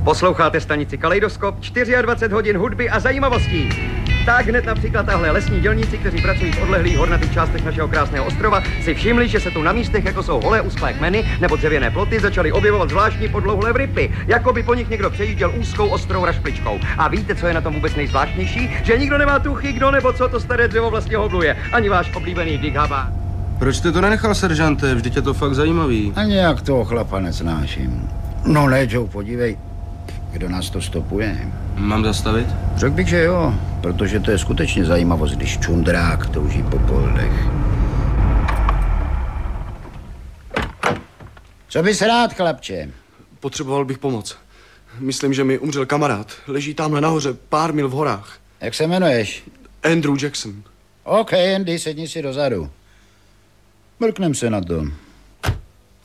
Posloucháte stanici Kaleidoskop, 24 hodin hudby a zajímavostí. Tak hned například tahle lesní dělníci, kteří pracují v odlehlých hornatých částech našeho krásného ostrova, si všimli, že se tu na místech, jako jsou holé usklé kmeny nebo dřevěné ploty, začaly objevovat zvláštní podlouhlé vrypy, jako by po nich někdo přejížděl úzkou ostrou rašpličkou. A víte, co je na tom vůbec nejzvláštnější? Že nikdo nemá tuchy, kdo nebo co to staré dřevo vlastně hobluje. Ani váš oblíbený Dick Haba. Proč jste to nenechal, seržante? Vždyť je to fakt zajímavý. A nějak toho chlapa nesnáším. No ne, Joe, podívej, kdo nás to stopuje. Mám zastavit? Řekl bych, že jo, protože to je skutečně zajímavost, když čundrák touží po poldech. Co bys rád, chlapče? Potřeboval bych pomoc. Myslím, že mi umřel kamarád. Leží tamhle nahoře, pár mil v horách. Jak se jmenuješ? Andrew Jackson. OK, Andy, sedni si dozadu. Mrknem se na to.